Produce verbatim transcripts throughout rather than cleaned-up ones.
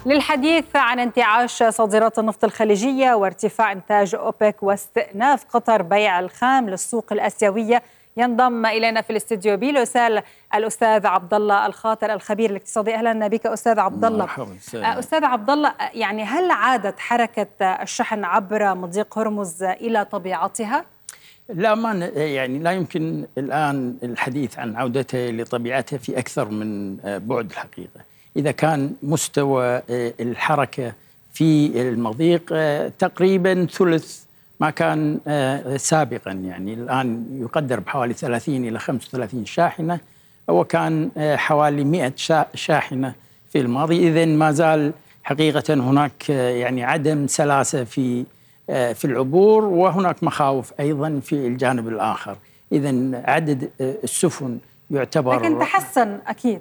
للحديث عن انتعاش صادرات النفط الخليجية وارتفاع إنتاج أوبك واستئناف قطر بيع الخام للسوق الآسيوية، ينضم إلينا في الاستديو بلوسال الأستاذ عبد الله الخاطر الخبير الاقتصادي. أهلا بك أستاذ عبد الله. مرحبا. أستاذ عبد الله، يعني هل عادت حركة الشحن عبر مضيق هرمز إلى طبيعتها؟ لا، ما يعني لا يمكن الآن الحديث عن عودته لطبيعته في أكثر من بعد. الحقيقة إذا كان مستوى الحركة في المضيق تقريبا ثلث ما كان سابقا، يعني الآن يقدر بحوالي ثلاثين إلى خمسة وثلاثين شاحنة، وكان حوالي مئة شاحنة في الماضي. إذن ما زال حقيقة هناك يعني عدم سلاسة في في العبور، وهناك مخاوف أيضا في الجانب الآخر. إذن عدد السفن يعتبر، لكن تحسن أكيد،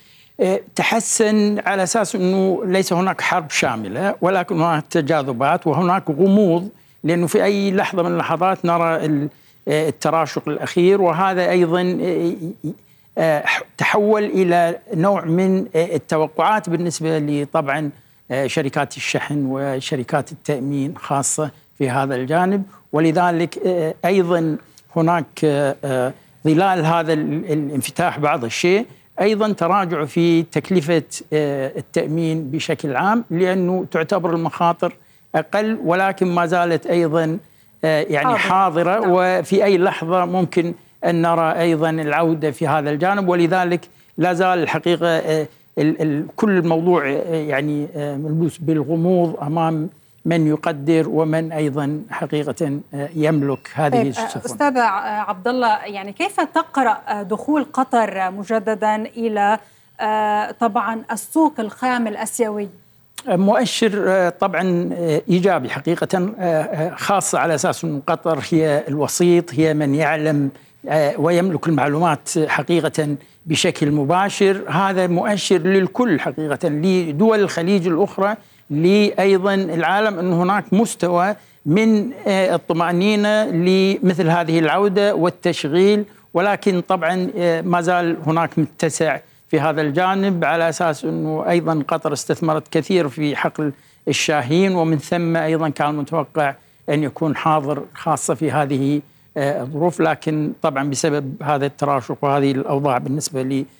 تحسن على أساس أنه ليس هناك حرب شاملة، ولكن هناك تجاذبات وهناك غموض، لأنه في أي لحظة من اللحظات نرى التراشق الأخير، وهذا أيضا تحول إلى نوع من التوقعات بالنسبة لطبعا شركات الشحن وشركات التأمين خاصة في هذا الجانب. ولذلك أيضا هناك ظلال هذا الانفتاح بعض الشيء أيضا تراجع في تكلفة التأمين بشكل عام، لأنه تعتبر المخاطر أقل، ولكن ما زالت أيضا يعني حاضرة، وفي أي لحظة ممكن أن نرى أيضا العودة في هذا الجانب. ولذلك لا زال الحقيقة ال ال كل الموضوع يعني ملبوس بالغموض أمام من يقدر ومن أيضا حقيقة يملك هذه طيب السفن. أستاذ عبد الله، يعني كيف تقرأ دخول قطر مجددا إلى طبعا السوق الخام الآسيوي؟ مؤشر طبعا إيجابي حقيقة، خاصة على أساس أن قطر هي الوسيط، هي من يعلم ويملك المعلومات حقيقة بشكل مباشر. هذا مؤشر للكل حقيقة، لدول الخليج الأخرى، لأيضا العالم، أن هناك مستوى من الطمأنينة لمثل هذه العودة والتشغيل. ولكن طبعا ما زال هناك متسع في هذا الجانب، على أساس أنه أيضا قطر استثمرت كثير في حقل الشاهين، ومن ثم أيضا كان متوقع أن يكون حاضر خاصة في هذه الظروف. لكن طبعا بسبب هذا التراشق وهذه الأوضاع بالنسبة